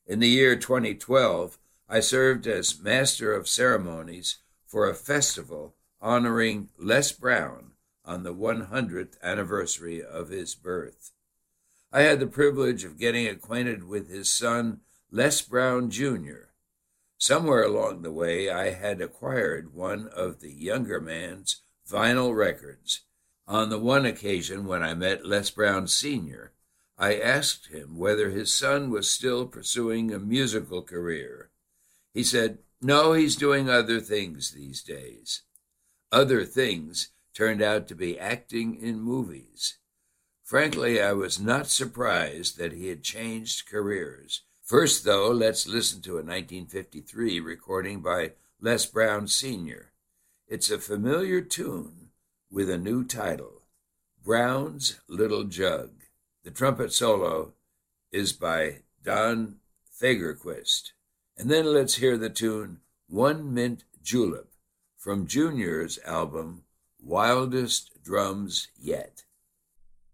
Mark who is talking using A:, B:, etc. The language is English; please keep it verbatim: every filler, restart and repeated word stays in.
A: In the year twenty twelve, I served as Master of Ceremonies for a festival honoring Les Brown on the one hundredth anniversary of his birth. I had the privilege of getting acquainted with his son, Les Brown Junior Somewhere along the way, I had acquired one of the younger man's vinyl records. On the one occasion when I met Les Brown Senior, I asked him whether his son was still pursuing a musical career. He said, "No, he's doing other things these days." Other things turned out to be acting in movies. Frankly, I was not surprised that he had changed careers. First, though, let's listen to a nineteen fifty-three recording by Les Brown Senior It's a familiar tune with a new title, Brown's Little Jug. The trumpet solo is by Don Fagerquist. And then let's hear the tune One Mint Julep from Junior's album Wildest Drums Yet.